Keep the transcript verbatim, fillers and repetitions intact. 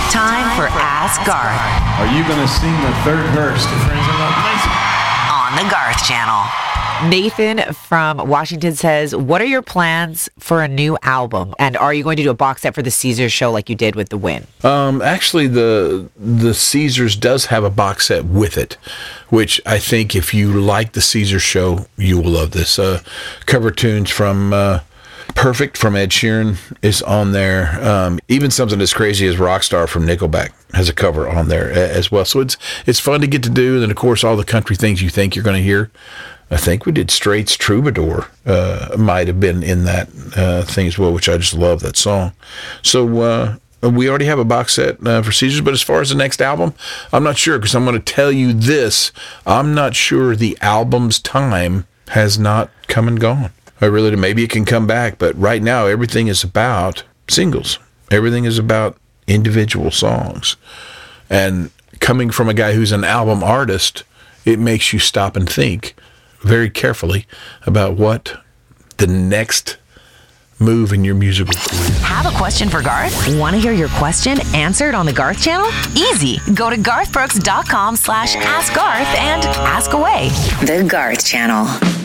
Time for Ask Garth Are you going to sing the third verse to Friends in Low Places? on the Garth Channel. Nathan from Washington says, what are your plans for a new album? And are you going to do a box set for the Caesars show like you did with The Win? Um, actually, the the Caesars does have a box set with it, which I think if you like the Caesars show, you will love this. Uh, cover tunes from uh, Perfect from Ed Sheeran is on there. Um, even something as crazy as Rockstar from Nickelback has a cover on there as well. So it's it's fun to get to do. And then, of course, all the country things you think you're going to hear. I think we did Straits Troubadour, uh, might have been in that uh, thing as well, which I just love that song. So uh, we already have a box set uh, for Caesars, but as far as the next album, I'm not sure, because I'm going to tell you this. I'm not sure the album's time has not come and gone. I really do. Maybe it can come back, but right now everything is about singles. Everything is about individual songs. And coming from a guy who's an album artist, it makes you stop and think very carefully about what the next move in your musical career. Have a question for Garth? Want to hear your question answered on the Garth Channel? Easy. Go to garth brooks dot com slash ask Garth and ask away. The Garth Channel.